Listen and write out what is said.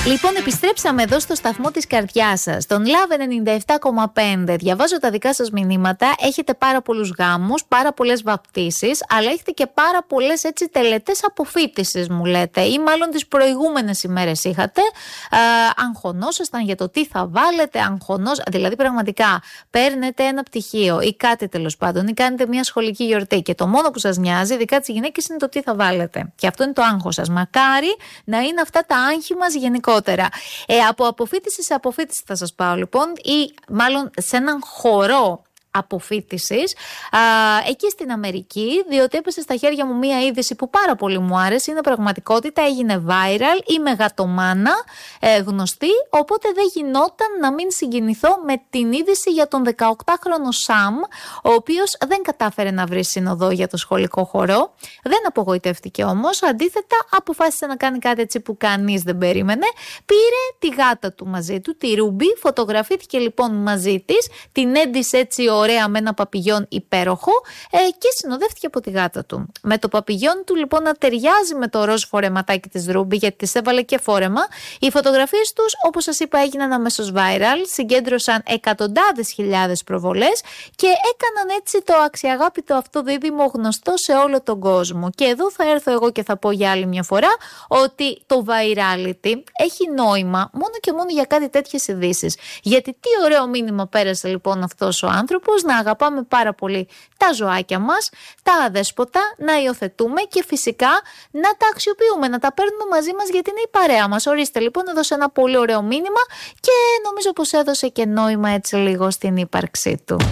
Λοιπόν, επιστρέψαμε εδώ στο σταθμό της καρδιάς σας, τον Love 97,5. Διαβάζω τα δικά σας μηνύματα. Έχετε πάρα πολλούς γάμους, πάρα πολλές βαπτίσεις, αλλά έχετε και πάρα πολλές τελετές αποφοίτησης, μου λέτε, ή μάλλον τις προηγούμενες ημέρες είχατε. Αγχωνόσασταν για το τι θα βάλετε, δηλαδή πραγματικά παίρνετε ένα πτυχίο ή κάτι τέλος πάντων, ή κάνετε μια σχολική γιορτή και το μόνο που σας νοιάζει, ειδικά τις γυναίκες, είναι το τι θα βάλετε. Και αυτό είναι το άγχος σας. Μακάρι να είναι αυτά τα άγχη μας γενικότερα. Από αποφοίτηση σε αποφοίτηση θα σας πάω λοιπόν, ή μάλλον σε έναν χορό αποφοίτησης εκεί στην Αμερική, διότι έπεσε στα χέρια μου μία είδηση που πάρα πολύ μου άρεσε, είναι πραγματικότητα, έγινε viral, η μεγατομάνα γνωστή, οπότε δεν γινόταν να μην συγκινηθώ με την είδηση για τον 18χρονο Σαμ, ο οποίος δεν κατάφερε να βρει συνοδό για το σχολικό χορό, δεν απογοητεύτηκε όμως, αντίθετα αποφάσισε να κάνει κάτι έτσι που κανείς δεν περίμενε, πήρε τη γάτα του μαζί του, τη Ρούμπι, φωτογραφήθηκε λοιπόν μαζί της, την έντυσε έτσι ωραία με ένα παπηγιόν υπέροχο και συνοδεύτηκε από τη γάτα του. Με το παπηγιόν του λοιπόν να ταιριάζει με το ροζ φορεματάκι της Ρούμπι, γιατί της έβαλε και φόρεμα. Οι φωτογραφίες τους, όπως σας είπα, έγιναν αμέσως viral, συγκέντρωσαν εκατοντάδες χιλιάδες προβολές και έκαναν έτσι το αξιαγάπητο αυτό δίδυμο γνωστό σε όλο τον κόσμο. Και εδώ θα έρθω εγώ και θα πω για άλλη μια φορά ότι το virality έχει νόημα μόνο και μόνο για κάτι τέτοιες ειδήσεις. Γιατί τι ωραίο μήνυμα πέρασε λοιπόν αυτός ο άνθρωπος, να αγαπάμε πάρα πολύ τα ζωάκια μας, τα αδέσποτα, να υιοθετούμε και φυσικά να τα αξιοποιούμε, να τα παίρνουμε μαζί μας γιατί είναι η παρέα μας. Ορίστε λοιπόν, έδωσε ένα πολύ ωραίο μήνυμα και νομίζω πως έδωσε και νόημα έτσι λίγο στην ύπαρξή του.